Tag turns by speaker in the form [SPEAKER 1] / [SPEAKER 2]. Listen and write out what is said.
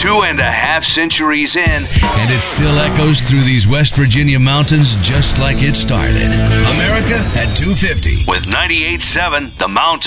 [SPEAKER 1] 2.5 centuries in,
[SPEAKER 2] and it still echoes through these West Virginia mountains just like it started. America at 250
[SPEAKER 1] with 98.7 The Mountain.